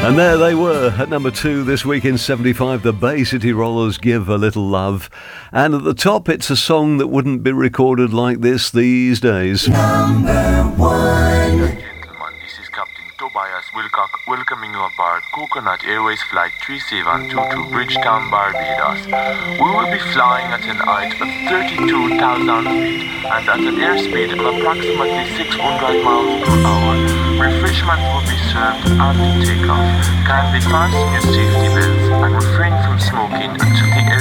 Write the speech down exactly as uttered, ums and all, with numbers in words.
And there they were at number two this week in seventy-five, the Bay City Rollers, Give a Little Love. And at the top, it's a song that wouldn't be recorded like this these days. Number one. Gentlemen, this is Captain Tobias Wilcock welcoming you aboard Coconut Airways Flight three seven two to Bridgetown, Barbados. We will be flying at an height of thirty-two thousand feet and at an airspeed of approximately six hundred miles per hour. Refreshments will be served after takeoff. Kindly fasten your safety belts and refrain from smoking until the